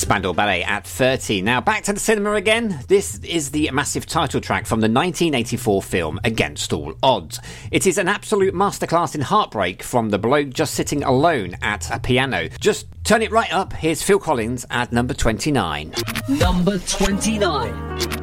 Spandau Ballet at 30. Now back to the cinema again. This is the massive title track from the 1984 film Against All Odds. It is an absolute masterclass in heartbreak from the bloke just sitting alone at a piano. Just turn it right up. Here's Phil Collins at number 29. Number 29.